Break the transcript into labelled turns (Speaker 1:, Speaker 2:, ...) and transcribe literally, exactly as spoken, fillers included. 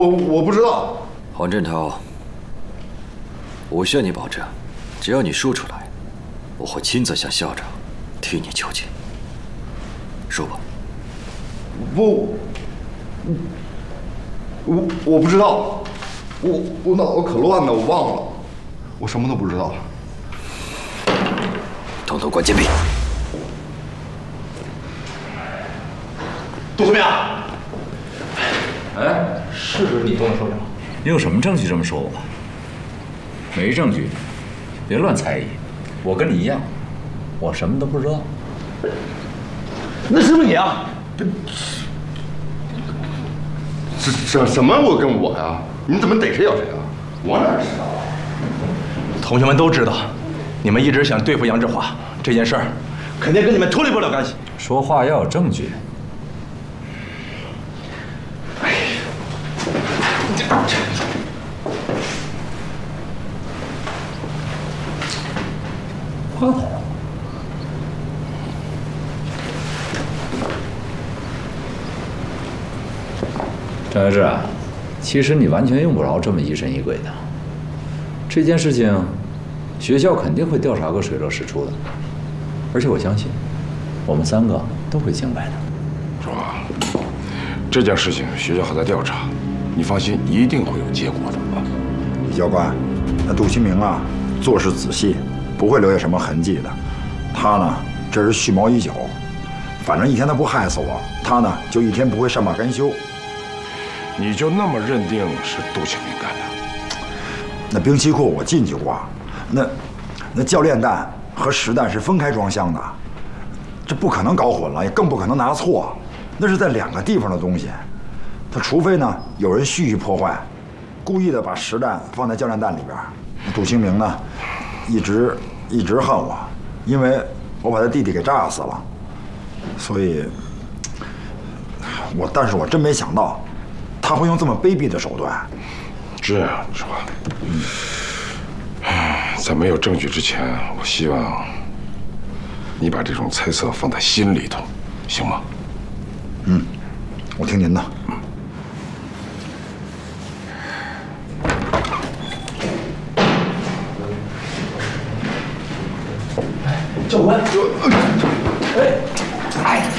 Speaker 1: 我我不知道。
Speaker 2: 黄振涛，我向你保证，只要你说出来，我会亲自向校长替你求情。说吧。
Speaker 1: 不，我我不知道，我我脑子可乱了，我忘了，我什么都不知道。
Speaker 2: 统统关禁闭。
Speaker 3: 杜科明，
Speaker 4: 哎，
Speaker 3: 是不是你动的手脚？
Speaker 4: 你有什么证据这么说我？没证据，别乱猜疑。我跟你一样，我什么都不知道。
Speaker 3: 那是不是你啊？
Speaker 1: 什什什么？我跟我呀？你怎么逮谁咬谁啊？我哪知道啊？
Speaker 3: 同学们都知道，你们一直想对付杨志华这件事儿，肯定跟你们脱离不了干系。
Speaker 4: 说话要有证据。花台啊！张学志啊，其实你完全用不着这么疑神疑鬼的。这件事情，学校肯定会调查个水落石出的，而且我相信，我们三个都会清白的。
Speaker 5: 是吧？这件事情学校还在调查，你放心，一定会有结果的啊。
Speaker 6: 李教官，那杜清明啊，做事仔细，不会留下什么痕迹的。他呢，这是蓄谋已久，反正一天他不害死我，他呢就一天不会善罢甘休。
Speaker 5: 你就那么认定是杜清明干的？
Speaker 6: 那兵器库我进去过，那那教练弹和实弹是分开装箱的，这不可能搞混了，也更不可能拿错，那是在两个地方的东西。他除非呢有人蓄意破坏，故意的把实弹放在教练弹里边。杜清明呢，一直一直恨我，因为我把他弟弟给炸死了，所以，我但是我真没想到，他会用这么卑鄙的手段。
Speaker 5: 是啊，是吧？嗯。在没有证据之前，我希望你把这种猜测放在心里头，行吗？
Speaker 6: 嗯，我听您的。嗯。
Speaker 3: 教官，